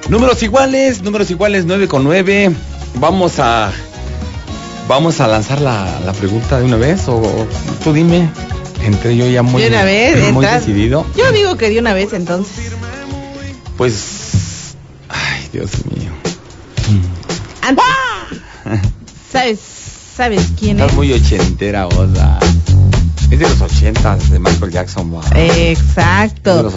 Números iguales, 9 con 9. Vamos a lanzar la pregunta de una vez, o tú dime. Entré yo ya muy decidido. Yo digo que de una vez entonces. Pues, ay, Dios mío. ¿Sabes quién Estás es? muy ochentera, Oda. Es de los 80s, de Michael Jackson. Wow. Exacto. Es de los